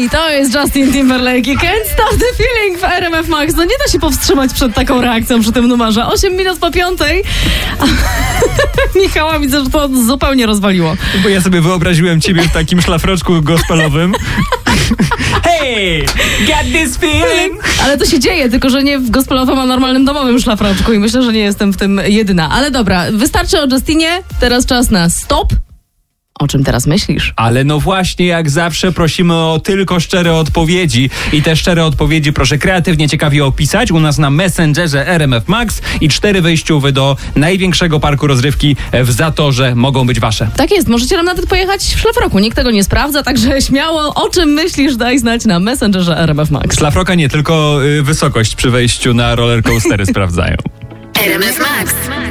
I to jest Justin Timberlake i Can't Stop the Feeling w RMF Max. No nie da się powstrzymać przed taką reakcją przy tym numerze. 8 minut po 5. Michała widzę, że to zupełnie rozwaliło. Bo ja sobie wyobraziłem ciebie w takim szlafroczku gospelowym. Hey, got this feeling. Ale to się dzieje, tylko że nie w gospelowym, a normalnym domowym szlafroczku i myślę, że nie jestem w tym jedyna. Ale dobra, wystarczy o Justinie, teraz czas na stop. O czym teraz myślisz? Ale no właśnie, jak zawsze prosimy o tylko szczere odpowiedzi. I te szczere odpowiedzi proszę kreatywnie, ciekawie opisać u nas na Messengerze RMF Max i 4 wejściówy do największego parku rozrywki w Zatorze mogą być wasze. Tak jest, możecie nam nawet pojechać w szlafroku. Nikt tego nie sprawdza, także śmiało o czym myślisz, daj znać na Messengerze RMF Max. Szlafroka nie, tylko wysokość przy wejściu na rollercoastery sprawdzają. RMF Max.